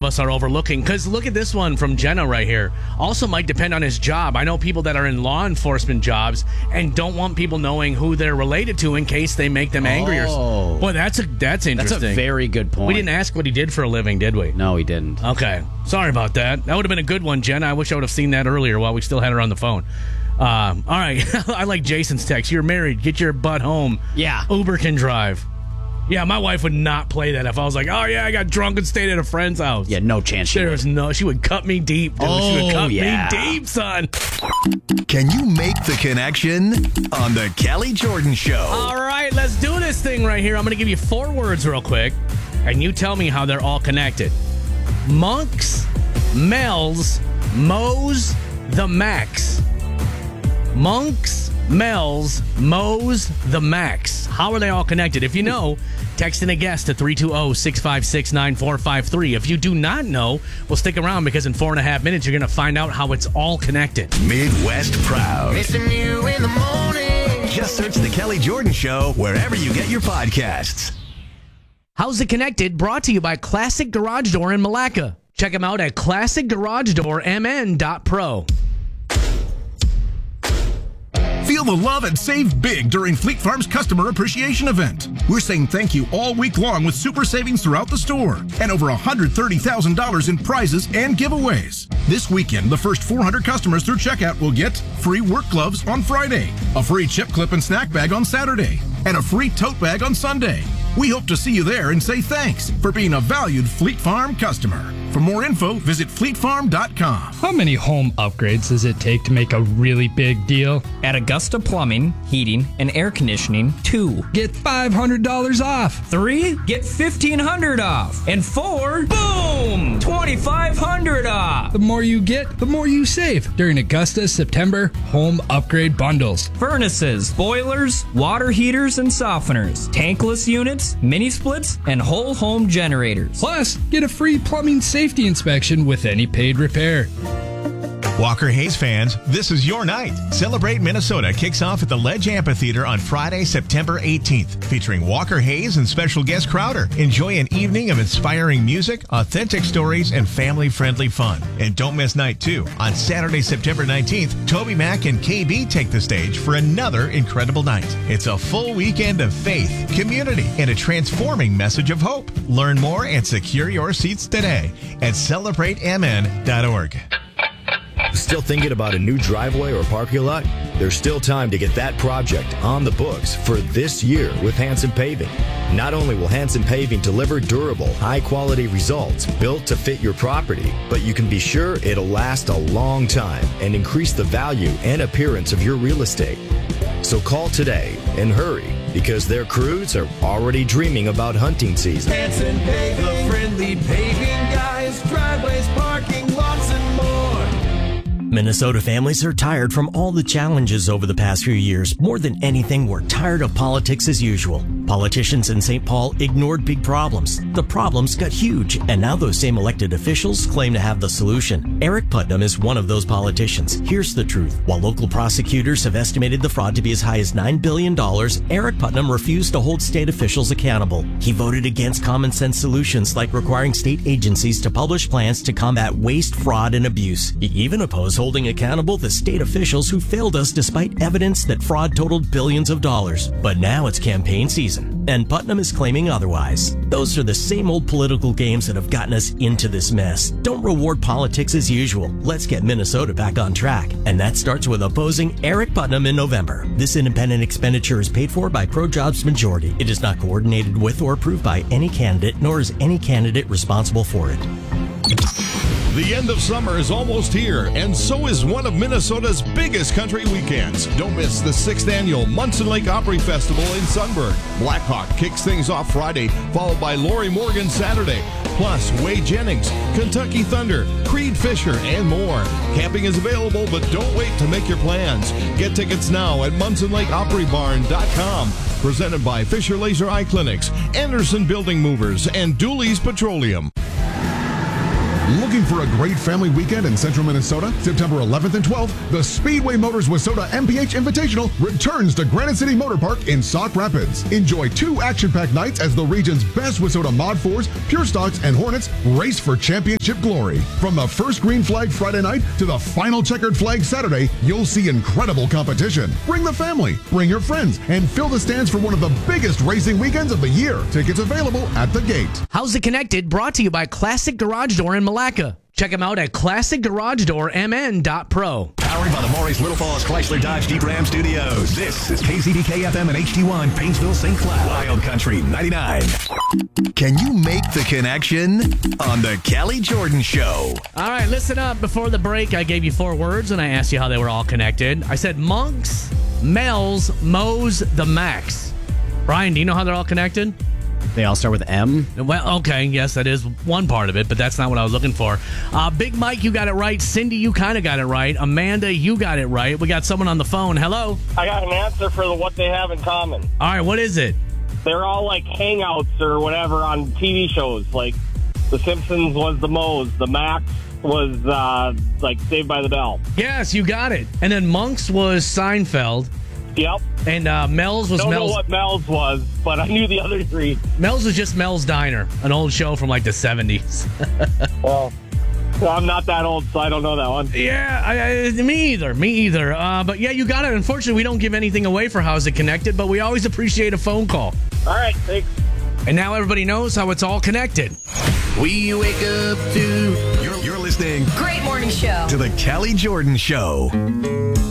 us are overlooking. Because look at this one from Jenna right here. Also might depend on his job. I know people that are in law enforcement jobs and don't want people knowing who they're related to in case they make them angry. Boy, that's interesting. That's a very good point. We didn't ask what he did for a living, did we? No, he didn't. Okay. Sorry about that. That would have been a good one, Jenna. I wish I would have seen that earlier while we still had her on the phone. All right. I like Jason's text. You're married. Get your butt home. Yeah. Uber can drive. Yeah, my wife would not play that if I was like, oh, yeah, I got drunk and stayed at a friend's house. Yeah, no chance she would. She would cut me deep, dude. She would cut me deep, son. Can you make the connection on the Kelly Jordan Show? All right, let's do this thing right here. I'm going to give you 4 words real quick, and you tell me how they're all connected. Monks, Mel's, Moe's, the Max. Monks, Mel's, Moe's, the Max. How are they all connected? If you know, text in a guess to 320-656-9453. If you do not know, well, stick around because in 4.5 minutes, you're going to find out how it's all connected. Midwest Proud. Missing you in the morning. Just search The Kelly Jordan Show wherever you get your podcasts. How's It Connected? Brought to you by Classic Garage Door in Malacca. Check them out at classicgaragedoormn.pro. Feel the love and save big during Fleet Farm's Customer Appreciation Event. We're saying thank you all week long with super savings throughout the store and over $130,000 in prizes and giveaways. This weekend, the first 400 customers through checkout will get free work gloves on Friday, a free chip clip and snack bag on Saturday, and a free tote bag on Sunday. We hope to see you there and say thanks for being a valued Fleet Farm customer. For more info, visit fleetfarm.com. How many home upgrades does it take to make a really big deal? At Augusta Plumbing, Heating, and Air Conditioning, 2. Get $500 off. 3. Get $1,500 off. And 4. Boom! $2,500 off. The more you get, the more you save during Augusta's September home upgrade bundles. Furnaces, boilers, water heaters and softeners, tankless units, mini splits, and whole home generators. Plus, get a free plumbing safety inspection with any paid repair. Walker Hayes fans, this is your night. Celebrate Minnesota kicks off at the Ledge Amphitheater on Friday, September 18th, featuring Walker Hayes and special guest Crowder. Enjoy an evening of inspiring music, authentic stories, and family-friendly fun. And don't miss night 2. On Saturday, September 19th, Toby Mac and KB take the stage for another incredible night. It's a full weekend of faith, community, and a transforming message of hope. Learn more and secure your seats today at celebratemn.org. Still thinking about a new driveway or parking lot? There's still time to get that project on the books for this year with Hanson Paving. Not only will Hanson Paving deliver durable, high-quality results built to fit your property, but you can be sure it'll last a long time and increase the value and appearance of your real estate. So call today and hurry, because their crews are already dreaming about hunting season. Hanson Paving, the friendly paving guys, driveways, parking lots, and more. Minnesota families are tired from all the challenges over the past few years. More than anything, we're tired of politics as usual. Politicians in St. Paul ignored big problems. The problems got huge, and now those same elected officials claim to have the solution. Eric Putnam is one of those politicians. Here's the truth. While local prosecutors have estimated the fraud to be as high as $9 billion, Eric Putnam refused to hold state officials accountable. He voted against common sense solutions like requiring state agencies to publish plans to combat waste, fraud, and abuse. He even opposed holding accountable the state officials who failed us despite evidence that fraud totaled billions of dollars. But now it's campaign season, and Putnam is claiming otherwise. Those are the same old political games that have gotten us into this mess. Don't reward politics as usual. Let's get Minnesota back on track. And that starts with opposing Eric Putnam in November. This independent expenditure is paid for by ProJobs Majority. It is not coordinated with or approved by any candidate, nor is any candidate responsible for it. The end of summer is almost here, and so is one of Minnesota's biggest country weekends. Don't miss the 6th annual Munson Lake Opry Festival in Sunburn. Blackhawk kicks things off Friday, followed by Lori Morgan Saturday. Plus, Wade Jennings, Kentucky Thunder, Creed Fisher, and more. Camping is available, but don't wait to make your plans. Get tickets now at MunsonLakeOpryBarn.com. Presented by Fisher Laser Eye Clinics, Anderson Building Movers, and Dooley's Petroleum. Looking for a great family weekend in central Minnesota? September 11th and 12th, the Speedway Motors Wissota MPH Invitational returns to Granite City Motor Park in Sauk Rapids. Enjoy 2 action-packed nights as the region's best Wissota Mod 4s, Pure Stocks, and Hornets race for championship glory. From the first green flag Friday night to the final checkered flag Saturday, you'll see incredible competition. Bring the family, bring your friends, and fill the stands for one of the biggest racing weekends of the year. Tickets available at the gate. How's It Connected? Brought to you by Classic Garage Door in Malacca. Check them out at classicgaragedoormn.pro. Powered by the Maurice Little Falls Chrysler Dodge Jeep Ram Studios. This is KZDK FM and HD1, Painesville, St. Cloud. Wild Country 99. Can you make the connection on the Kelly Jordan Show? All right, listen up. Before the break, I gave you 4 words, and I asked you how they were all connected. I said monks, Mel's, Mo's, the Max. Brian, do you know how they're all connected? They all start with M? Well, okay, yes, that is one part of it, but that's not what I was looking for. Big Mike, you got it right. Cindy, you kind of got it right. Amanda, you got it right. We got someone on the phone. Hello? I got an answer for what they have in common. All right, what is it? They're all like hangouts or whatever on TV shows. Like The Simpsons was the Mo's. The Max was like Saved by the Bell. Yes, you got it. And then Monks was Seinfeld. Yep. And Mel's was Don't Mel's. know what Mel's was, but I knew the other 3. Mel's was just Mel's Diner, an old show from like the 70s. Well, I'm not that old, so I don't know that one. Yeah, me either. But yeah, you got it. Unfortunately, we don't give anything away for How's It Connected, but we always appreciate a phone call. All right, thanks. And now everybody knows how it's all connected. We wake up to... You're listening... Great morning show. ...to the Kelly Jordan Show.